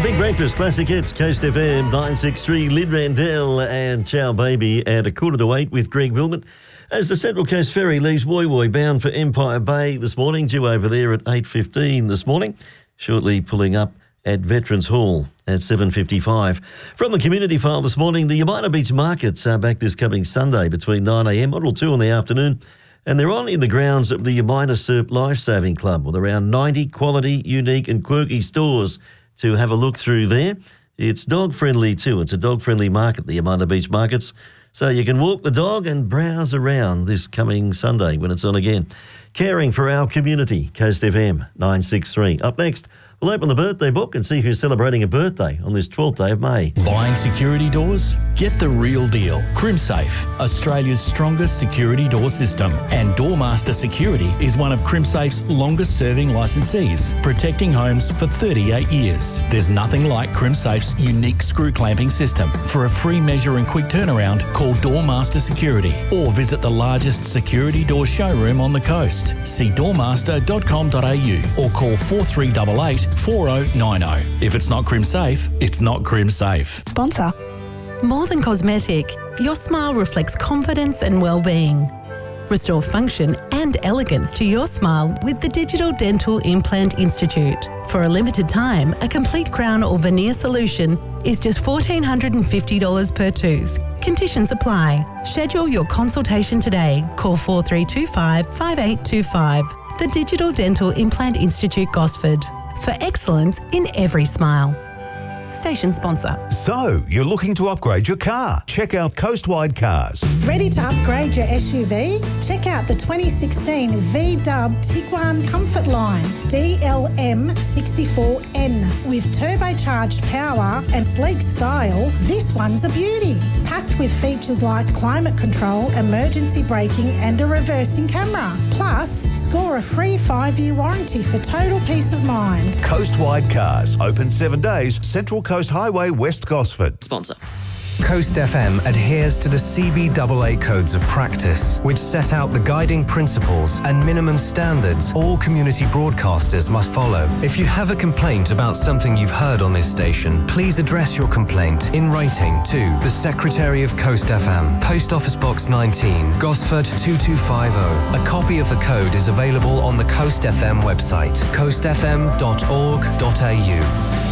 Big Breakfast Classic Hits, Coast FM 963, Lynn Randell and Chow Baby at 7:45 with Greg Wilmot. As the Central Coast Ferry leaves Woy Woy bound for Empire Bay this morning, due over there at 8:15 this morning, shortly pulling up at Veterans Hall at 7:55. From the community file this morning, the Yamina Beach markets are back this coming Sunday between 9am until 2 in the afternoon, and they're on in the grounds of the Yamina Surf Lifesaving Club with around 90 quality, unique and quirky stores to have a look through there. It's dog-friendly too. It's a dog-friendly market, the Yamina Beach markets. So you can walk the dog and browse around this coming Sunday when it's on again. Caring for our community, Coast FM 963. Up next, we'll open the birthday book and see who's celebrating a birthday on this 12th day of May. Buying security doors? Get the real deal. CrimSafe, Australia's strongest security door system. And Doormaster Security is one of CrimSafe's longest serving licensees, protecting homes for 38 years. There's nothing like CrimSafe's unique screw clamping system. For a free measure and quick turnaround, call Doormaster Security or visit the largest security door showroom on the coast. See doormaster.com.au or call 4388 4090. If it's not CrimSafe, it's not CrimSafe. Sponsor. More than cosmetic, your smile reflects confidence and well-being. Restore function and elegance to your smile with the Digital Dental Implant Institute. For a limited time, a complete crown or veneer solution is just $1,450 per tooth. Conditions apply. Schedule your consultation today. Call 4325 5825. The Digital Dental Implant Institute, Gosford. For excellence in every smile. Station sponsor. So, you're looking to upgrade your car? Check out Coastwide Cars. Ready to upgrade your SUV? Check out the 2016 VW Tiguan Comfort Line DLM64N. With turbocharged power and sleek style, this one's a beauty. Packed with features like climate control, emergency braking and a reversing camera. Plus, score a free 5-year warranty for total peace of mind. Coastwide Cars, open 7 days, Central Coast Highway, West Gosford. Sponsor. Coast FM adheres to the CBAA codes of practice, which set out the guiding principles and minimum standards all community broadcasters must follow. If you have a complaint about something you've heard on this station, please address your complaint in writing to the Secretary of Coast FM, Post Office Box 19, Gosford 2250. A copy of the code is available on the Coast FM website, coastfm.org.au.